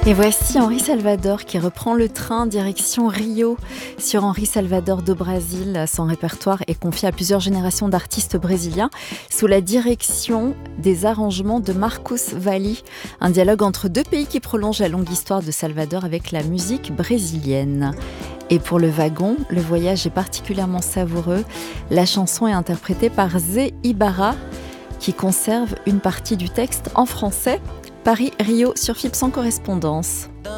Et voici Henri Salvador qui reprend le train direction Rio. Sur Henri Salvador do Brasil, son répertoire est confié à plusieurs générations d'artistes brésiliens sous la direction des arrangements de Marcos Valle. Un dialogue entre deux pays qui prolonge la longue histoire de Salvador avec la musique brésilienne. Et pour le wagon, le voyage est particulièrement savoureux. La chanson est interprétée par Zé Ibarra qui conserve une partie du texte en français. Paris-Rio sur FIP sans correspondance.